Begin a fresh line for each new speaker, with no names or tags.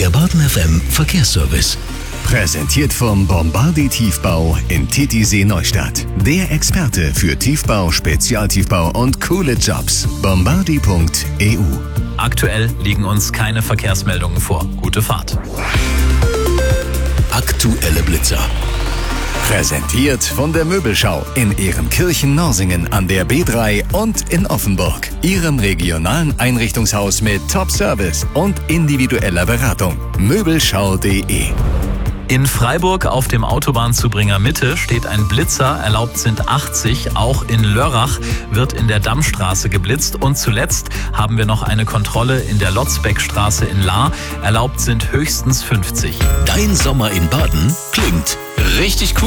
Der Baden FM Verkehrsservice.
Präsentiert vom Bombardi Tiefbau in Titisee Neustadt. Der Experte für Tiefbau, Spezialtiefbau und coole Jobs. Bombardi.eu.
Aktuell liegen uns keine Verkehrsmeldungen vor. Gute Fahrt.
Aktuelle Blitzer.
Präsentiert von der Möbelschau in Ehrenkirchen-Norsingen an der B3 und in Offenburg. Ihrem regionalen Einrichtungshaus mit Top-Service und individueller Beratung. Möbelschau.de.
In Freiburg auf dem Autobahnzubringer Mitte steht ein Blitzer, erlaubt sind 80. Auch in Lörrach wird in der Dammstraße geblitzt. Und zuletzt haben wir noch eine Kontrolle in der Lotzbeckstraße in Lahr. Erlaubt sind höchstens 50.
Dein Sommer in Baden klingt richtig cool.